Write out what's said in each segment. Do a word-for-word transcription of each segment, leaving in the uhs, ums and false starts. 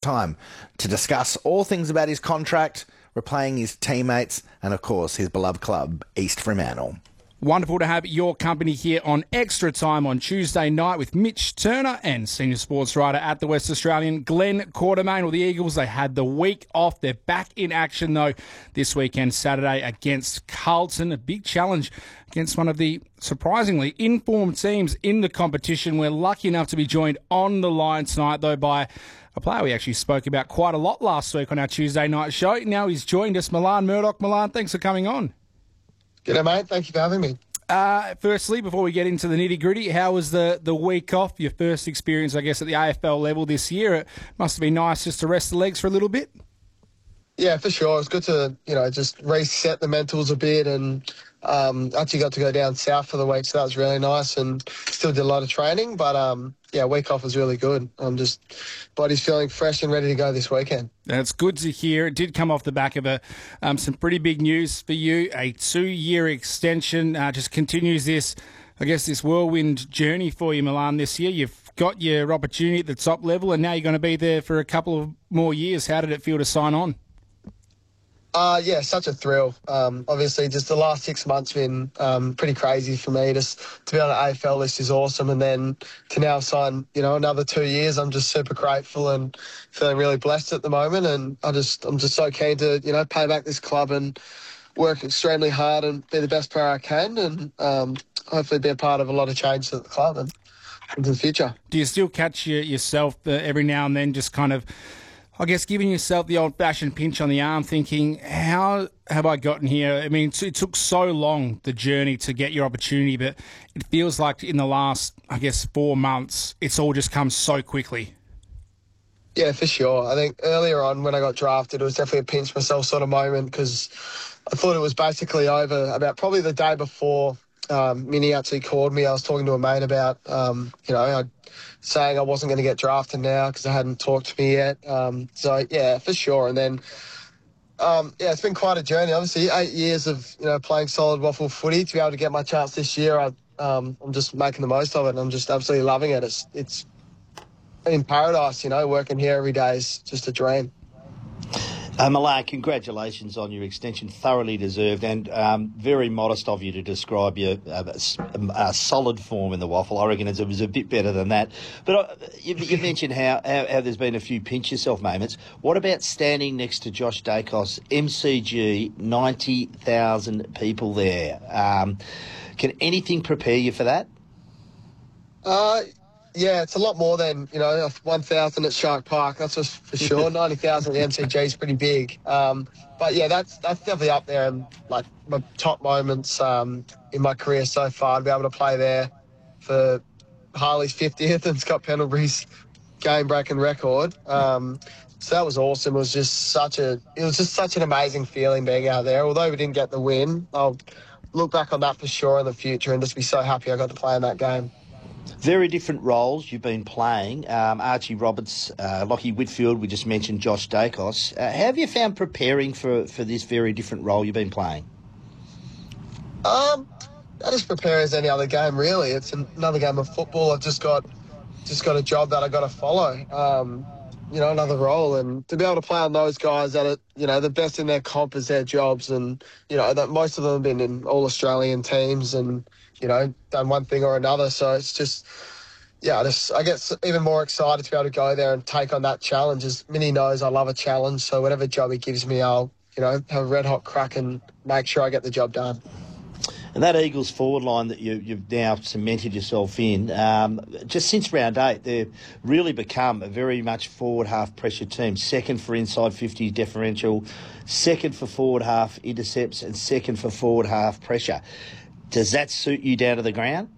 time to discuss all things about his contract, replaying his teammates, and of course his beloved club, East Fremantle. Wonderful to have your company here on Extra Time on Tuesday night with Mitch Turner and senior sports writer at the West Australian, Glenn Quartermain. Well, the Eagles, they had the week off. They're back in action, though, this weekend, Saturday, against Carlton. A big challenge against one of the surprisingly informed teams in the competition. We're lucky enough to be joined on the line tonight, though, by a player we actually spoke about quite a lot last week on our Tuesday night show. Now he's joined us, Milan Murdoch. Milan, thanks for coming on. G'day, mate. Thank you for having me. Uh, firstly, before we get into the nitty-gritty, how was the, the week off? Your first experience, I guess, at the A F L level this year. It must have been nice just to rest the legs for a little bit. Yeah, for sure. It's good to, you know, just reset the mentals a bit, and um, actually got to go down south for the week, so that was really nice, and still did a lot of training. But, um, yeah, week off was really good. I'm just, body's feeling fresh and ready to go this weekend. That's good to hear. It did come off the back of a um, some pretty big news for you. A two-year extension uh, just continues this, I guess, this whirlwind journey for you, Milan, this year. You've got your opportunity at the top level, and now you're going to be there for a couple of more years. How did it feel to sign on? Uh, yeah, such a thrill. Um, obviously, just the last six months been um, pretty crazy for me. Just to be on an A F L list is awesome, and then to now sign, you know, another two years, I'm just super grateful and feeling really blessed at the moment. And I just, I'm just so keen to, you know, pay back this club and work extremely hard and be the best player I can, and um, hopefully be a part of a lot of change to the club and into the future. Do you still catch your, yourself uh, every now and then, just kind of, I guess, giving yourself the old-fashioned pinch on the arm, thinking, how have I gotten here? I mean, it took so long, the journey, to get your opportunity, but it feels like in the last, I guess, four months, it's all just come so quickly. Yeah, for sure. I think earlier on when I got drafted, it was definitely a pinch myself sort of moment, because I thought it was basically over about probably the day before um, Minnie actually called me. I was talking to a mate about, um, you know, I saying I wasn't going to get drafted now because I hadn't talked to me yet. Um, so, yeah, for sure. And then, um, yeah, it's been quite a journey. Obviously, eight years of, you know, playing solid waffle footy. To be able to get my chance this year, I, um, I'm just making the most of it, and I'm just absolutely loving it. It's, it's in paradise, you know, working here every day is just a dream. Uh, Milan, congratulations on your extension, thoroughly deserved, and um, very modest of you to describe your uh, uh, solid form in the waffle. I reckon it was a bit better than that. But uh, you, you mentioned how, how, how there's been a few pinch yourself moments. What about standing next to Josh Dacos, M C G, ninety thousand people there? Um, can anything prepare you for that? Uh, yeah, it's a lot more than, you know, one thousand at Shark Park, that's just for sure. ninety thousand at the M C G is pretty big. Um, but, yeah, that's that's definitely up there in, like, my top moments um, in my career so far, to be able to play there for Harley's fiftieth and Scott Pendlebury's game-breaking record. Um, so that was awesome. It was just such a, it was just such an amazing feeling being out there. Although we didn't get the win, I'll look back on that for sure in the future and just be so happy I got to play in that game. Very different roles you've been playing. Um, Archie Roberts, uh, Lachie Whitfield, we just mentioned Josh Dacos. Uh, how have you found preparing for, for this very different role you've been playing? Um, I just prepare as any other game, really. It's another game of football. I've just got just got a job that I got to follow, um, you know, another role. And to be able to play on those guys that are, you know, the best in their comp is their jobs. And, you know, that most of them have been in all-Australian teams and, you know, done one thing or another. So it's just, yeah, I just I get even more excited to be able to go there and take on that challenge. As Minnie knows, I love a challenge. So whatever job he gives me, I'll, you know, have a red-hot crack and make sure I get the job done. And that Eagles forward line that you, you've now cemented yourself in, um, just since round eight, they've really become a very much forward half pressure team. Second for inside fifty differential, second for forward half intercepts, and second for forward half pressure. Does that suit you down to the ground?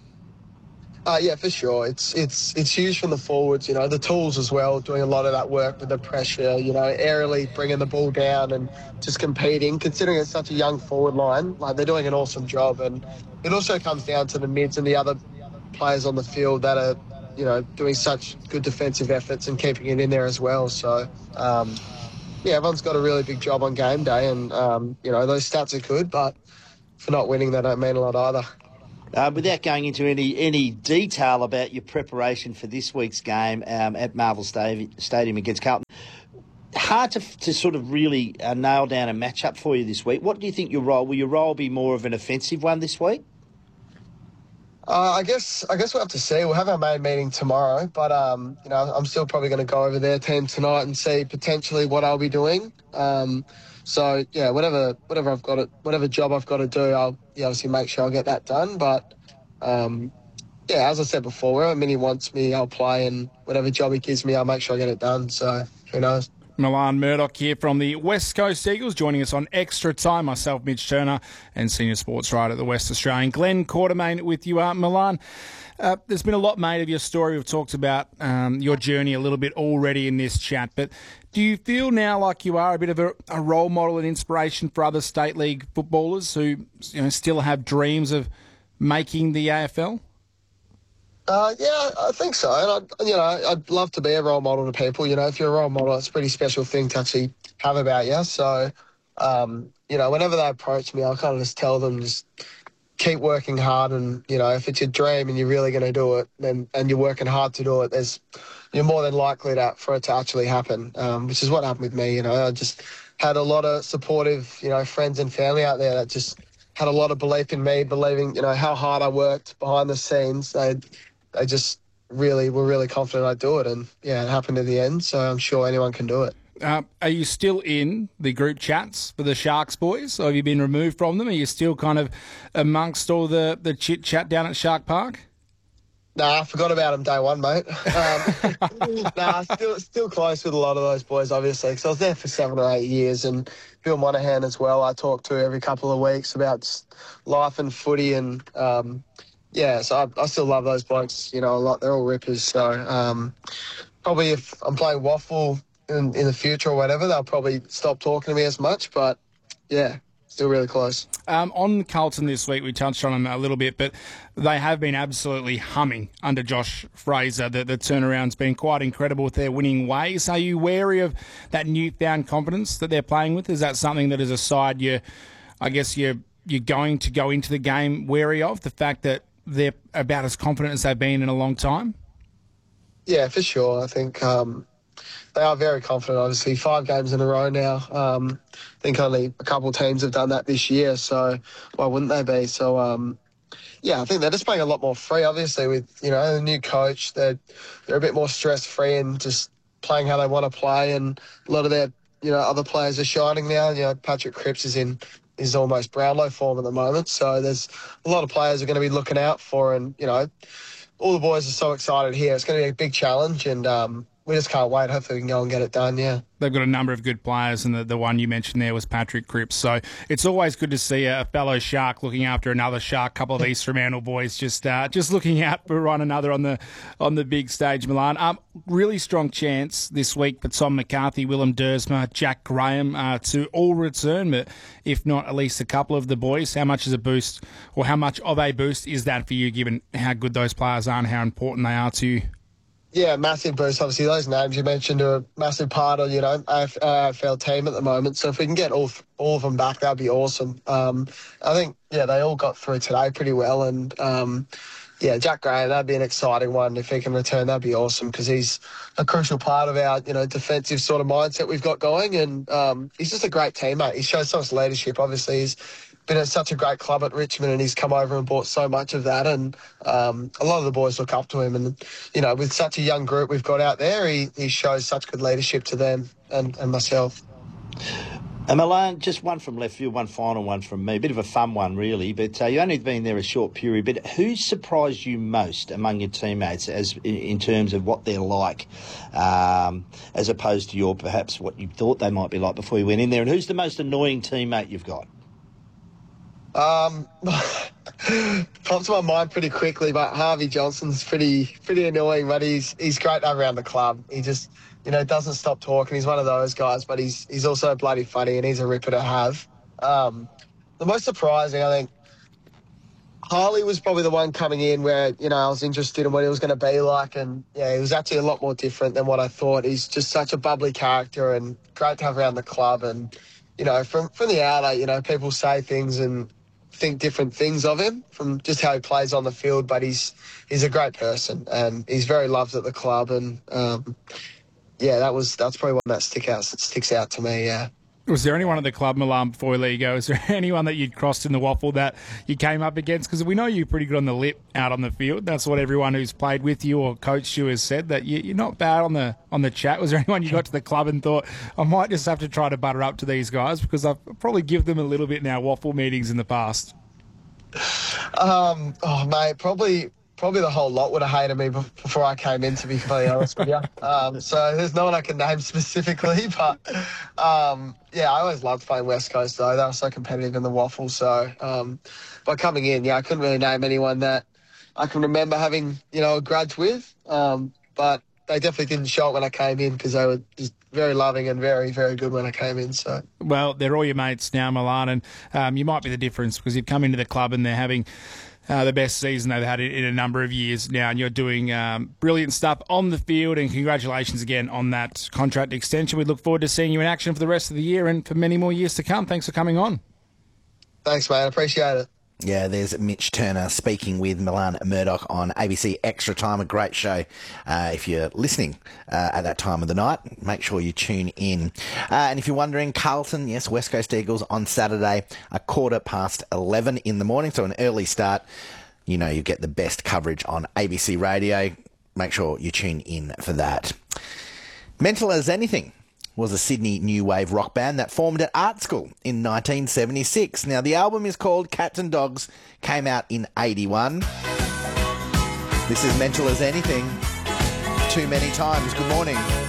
Uh, yeah, for sure. It's it's it's huge from the forwards, you know, the tools as well, doing a lot of that work with the pressure, you know, aerially bringing the ball down and just competing. Considering it's such a young forward line, like, they're doing an awesome job. And it also comes down to the mids and the other players on the field that are, you know, doing such good defensive efforts and keeping it in there as well. So, um, yeah, everyone's got a really big job on game day, and, um, you know, those stats are good, but for not winning, they don't mean a lot either. Uh, without going into any any detail about your preparation for this week's game um, at Marvel Stadium, Stadium against Carlton, hard to to sort of really uh, nail down a matchup for you this week. What do you think your role? Will your role be more of an offensive one this week? Uh, I guess I guess we'll have to see. We'll have our main meeting tomorrow, but um, you know, I'm still probably going to go over their team tonight and see potentially what I'll be doing. Um, so yeah, whatever whatever I've got to, whatever job I've got to do, I'll yeah, obviously make sure I get that done. But um, yeah, as I said before, wherever Minnie wants me, I'll play, and whatever job he gives me, I'll make sure I get it done. So who knows? Milan Murdoch here from the West Coast Eagles, joining us on Extra Time. Myself, Mitch Turner, and senior sports writer at the West Australian, Glenn Quartermain, with you, uh, Milan. Uh, there's been a lot made of your story. We've talked about um, your journey a little bit already in this chat, but do you feel now like you are a bit of a, a role model and inspiration for other state league footballers who, you know, still have dreams of making the A F L? Uh, yeah, I think so. And I, you know, I'd love to be a role model to people. You know, if you're a role model, it's a pretty special thing to actually have about you. So, um, you know, whenever they approach me, I'll kind of just tell them just keep working hard. And, you know, if it's your dream and you're really going to do it, then and you're working hard to do it, there's you're more than likely to, for it to actually happen. Um, which is what happened with me. You know, I just had a lot of supportive, you know, friends and family out there that just had a lot of belief in me, believing, you know, how hard I worked behind the scenes. They They just really were really confident I'd do it. And, yeah, it happened in the end, so I'm sure anyone can do it. Uh, are you still in the group chats for the Sharks boys, or have you been removed from them? Are you still kind of amongst all the, the chit-chat down at Shark Park? Nah, I forgot about them day one, mate. Um, nah, still still close with a lot of those boys, obviously, because I was there for seven or eight years. And Bill Monahan as well, I talk to every couple of weeks about just life and footy and um, – yeah, so I, I still love those blokes, you know, a lot. They're all rippers. So um, probably if I'm playing waffle in, in the future or whatever, they'll probably stop talking to me as much. But, yeah, still really close. Um, on Carlton this week, we touched on them a little bit, but they have been absolutely humming under Josh Fraser. The, the turnaround's been quite incredible with their winning ways. Are you wary of that newfound confidence that they're playing with? Is that something that as a side you, I guess you're, you're going to go into the game wary of, the fact that they're about as confident as they've been in a long time? Yeah, for sure. I think um, they are very confident, obviously. Five games in a row now. Um, I think only a couple of teams have done that this year, so why wouldn't they be? So, um, yeah, I think they're just playing a lot more free, obviously, with, you know, the new coach. They're, they're a bit more stress-free and just playing how they want to play, and a lot of their, you know, other players are shining now. You know, Patrick Cripps is in is almost Brownlow form at the moment. So there's a lot of players are going to be looking out for, and, you know, all the boys are so excited here. It's going to be a big challenge, and um, we just can't wait. Hopefully we can go and get it done, yeah. They've got a number of good players, and the, the one you mentioned there was Patrick Cripps. So it's always good to see a fellow Shark looking after another Shark. A couple of East Fremantle boys just uh, just looking out for one another on the on the big stage, Milan. Um, really strong chance this week for Tom McCarthy, Willem Dersma, Jack Graham uh, to all return, but if not, at least a couple of the boys. How much is a boost, or how much of a boost is that for you, given how good those players are and how important they are to you? Yeah, massive boost. Obviously, those names you mentioned are a massive part of, you know, A F L team at the moment. So if we can get all all of them back, that'd be awesome. Um, I think, yeah, they all got through today pretty well. And, um, yeah, Jack Graham, that'd be an exciting one. If he can return, that'd be awesome, because he's a crucial part of our, you know, defensive sort of mindset we've got going. And um, he's just a great teammate. He shows so much leadership. Obviously, he's been at such a great club at Richmond, and he's come over and brought so much of that. And um, a lot of the boys look up to him. And, you know, with such a young group we've got out there, he, he shows such good leadership to them and, and myself. And Milan, just one from left field, one final one from me. A bit of a fun one, really. But uh, you only been there a short period. But who surprised you most among your teammates, as in, in terms of what they're like, um, as opposed to your perhaps what you thought they might be like before you went in there? And who's the most annoying teammate you've got? Um, popped to my mind pretty quickly, but Harvey Johnson's pretty pretty annoying, but he's he's great to have around the club. He just, you know, doesn't stop talking. He's one of those guys, but he's he's also bloody funny, and he's a ripper to have. Um, the most surprising, I think, Harley was probably the one coming in where, you know, I was interested in what he was going to be like, and yeah, he was actually a lot more different than what I thought. He's just such a bubbly character and great to have around the club. And, you know, from from the outer, you know, people say things and think different things of him from just how he plays on the field, but he's he's a great person and he's very loved at the club. And um, yeah, that was that's probably one that stick out sticks out to me. Yeah. Was there anyone at the club, Milan, before we let you go? Is there anyone that you'd crossed in the waffle that you came up against? Because we know you're pretty good on the lip out on the field. That's what everyone who's played with you or coached you has said, that you, you're not bad on the on the chat. Was there anyone you got to the club and thought, I might just have to try to butter up to these guys because I've probably given them a little bit in our waffle meetings in the past? Um, oh, mate, probably... Probably the whole lot would have hated me before I came in, to be completely honest with you. Um, so there's no one I can name specifically, but um, yeah, I always loved playing West Coast though. They were so competitive in the waffle. So um, by coming in, yeah, I couldn't really name anyone that I can remember having, you know, a grudge with. Um, but they definitely didn't show it when I came in because they were just very loving and very, very good when I came in. So well, they're all your mates now, Milan, and um, you might be the difference because you've come into the club and they're having Uh, the best season they've had in a number of years now, and you're doing um, brilliant stuff on the field, and congratulations again on that contract extension. We look forward to seeing you in action for the rest of the year and for many more years to come. Thanks for coming on. Thanks, mate. I appreciate it. Yeah, there's Mitch Turner speaking with Milan Murdoch on A B C Extra Time, a great show. Uh, if you're listening uh, at that time of the night, make sure you tune in. Uh, and if you're wondering, Carlton, yes, West Coast Eagles on Saturday, a quarter past eleven in the morning, so an early start. You know you get the best coverage on A B C Radio. Make sure you tune in for that. Mental as Anything was a Sydney new wave rock band that formed at art school in nineteen seventy-six. Now, the album is called Cats and Dogs, came out in eighty-one. This is Mental as Anything. Too many times. Good morning.